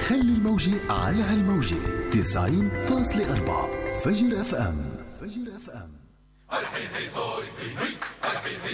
خلي الموجة على هالموجة 90.4 فجر اف ام. فجر اف ام.